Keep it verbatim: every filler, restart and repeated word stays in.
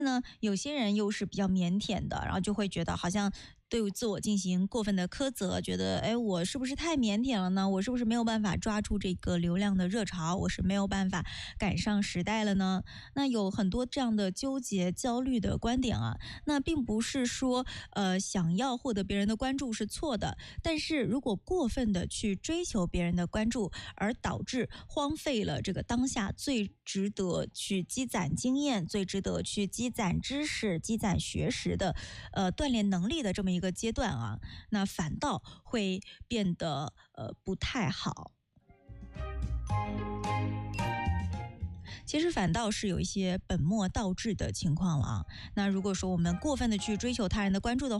呢，有些人又是比较腼腆的，然后就会觉得好像对自我进行过分的苛责，觉得哎，我是不是太腼腆了呢？我是不是没有办法抓住这个流量的热潮？我是没有办法赶上时代了呢？那有很多这样的纠结、焦虑的观点啊。那并不是说呃想要获得别人的关注是错的，但是如果过分的去追求别人的关注，而导致荒废了这个当下最值得去积攒经验、最值得去积攒知识、积攒学识的呃锻炼能力的这么一个阶段啊，那反倒会变得呃不太好。其实反倒是有一些本末倒置的情况了啊。那如果说我们过分的去追求他人的关注的话，